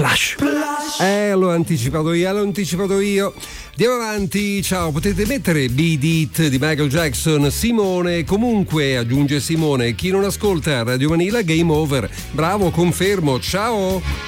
Splash. L'ho anticipato io. Andiamo avanti, ciao, potete mettere Beat It di Michael Jackson. Simone, comunque, aggiunge Simone, chi non ascolta Radio Manila, game over. Bravo, confermo, ciao.